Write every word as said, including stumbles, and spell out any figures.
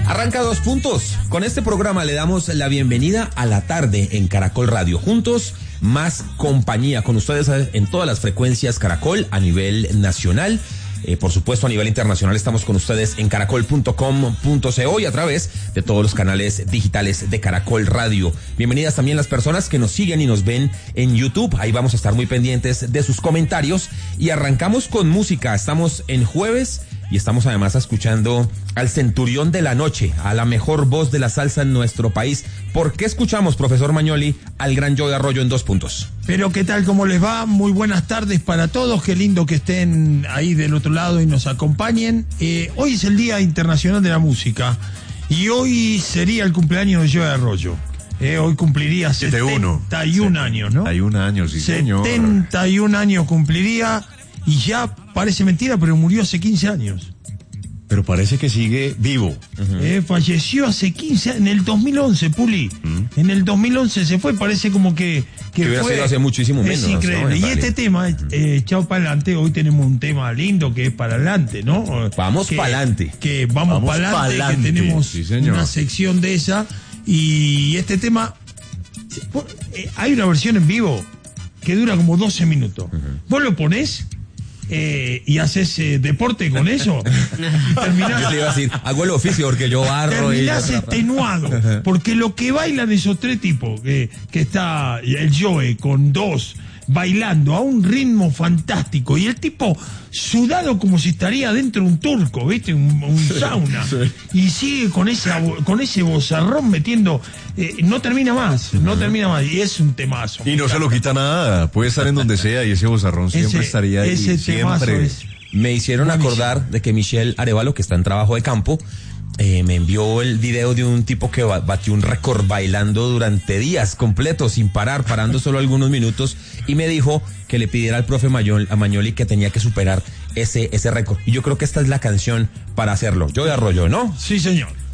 Arranca Dos Puntos. Con este programa le damos la bienvenida a la tarde en Caracol Radio. Juntos, más compañía con ustedes en todas las frecuencias Caracol a nivel nacional. Eh, por supuesto, a nivel internacional estamos con ustedes en caracol punto com punto co y a través de todos los canales digitales de Caracol Radio. Bienvenidas también las personas que nos siguen y nos ven en YouTube. Ahí vamos a estar muy pendientes de sus comentarios. Y arrancamos con música. Estamos en jueves y estamos además escuchando al centurión de la noche, a la mejor voz de la salsa en nuestro país. ¿Por qué escuchamos, profesor Magnoli, al gran Joe Arroyo en Dos Puntos? Pero ¿qué tal? ¿Cómo les va? Muy buenas tardes para todos. Qué lindo que estén ahí del otro lado y nos acompañen. Eh, hoy es el Día Internacional de la Música y hoy sería el cumpleaños de Joe Arroyo. Eh, hoy cumpliría setenta y un años, ¿no? setenta y un años, sí, señor. setenta y un años cumpliría y ya parece mentira, pero murió hace quince años. Pero parece que sigue vivo. Uh-huh. Eh, falleció hace quince años, en el dos mil once, Puli. Uh-huh. En el dos mil once se fue, parece como que... Que, que hubiera fue, sido hace muchísimo menos. Es increíble. ¿No? Y este tema, eh, Chao para adelante, hoy tenemos un tema lindo que es para adelante, ¿no? Vamos para adelante. Que vamos, vamos para adelante, que tenemos sí, una sección de esa. Y este tema, eh, hay una versión en vivo que dura como doce minutos. Uh-huh. Vos lo ponés... Eh, y haces eh, deporte con eso y terminás, yo te iba a decir, hago el oficio porque yo barro terminás y... extenuado, porque lo que bailan esos tres tipos, que, que está el Joe con dos bailando a un ritmo fantástico y el tipo sudado como si estaría dentro de un turco, ¿viste? Un, un sauna. Sí, sí. Y sigue con ese, con ese bozarrón metiendo, eh, no termina más, no uh-huh. termina más, y es un temazo. Y no se lo quita nada, puede estar en donde sea y ese bozarrón siempre ese, estaría ahí. Ese siempre. Es me hicieron buenísimo. Acordar de que Michelle Arevalo, que está en trabajo de campo, Eh, me envió el video de un tipo que batió un récord bailando durante días completos, sin parar, parando solo algunos minutos, y me dijo que le pidiera al profe Mayol, a Magnoli que tenía que superar ese, ese récord. Y yo creo que esta es la canción para hacerlo. Joe Arroyo, ¿no? Sí, señor.